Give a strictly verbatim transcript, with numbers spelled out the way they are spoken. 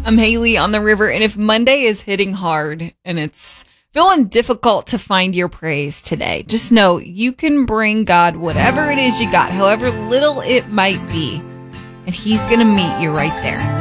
I'm Haley on the river, and if Monday is hitting hard and it's feeling difficult to find your praise today, just know you can bring God whatever it is you got, however little it might be, and He's going to meet you right there.